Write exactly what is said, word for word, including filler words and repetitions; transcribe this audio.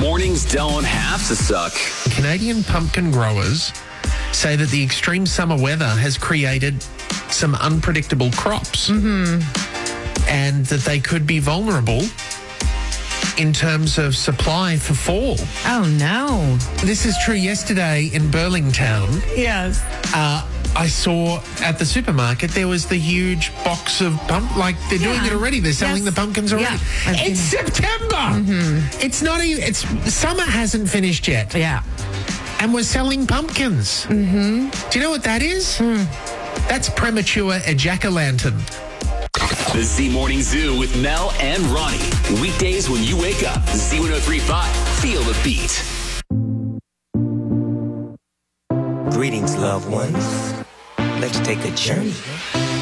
Mornings don't have to suck. Canadian pumpkin growers say that the extreme summer weather has created some unpredictable crops Mm-hmm. and that they could be vulnerable in terms of supply for fall. Oh, no. This is true. Yesterday in Burlingtown, Yes. uh, I saw at the supermarket there was the huge box of pump. Like they're doing Yeah. it already. They're selling Yes. the pumpkins already. Yeah. I've It's seen September. Mm-hmm. It's not even. It's summer hasn't finished yet, Yeah. and we're selling pumpkins. Mm-hmm. Do you know what that is? Mm. That's premature ejaculation. The Z Morning Zoo with Mel and Ronnie. Weekdays when you wake up. Z one oh three point five. Feel the beat. Greetings, loved ones. Let's take a journey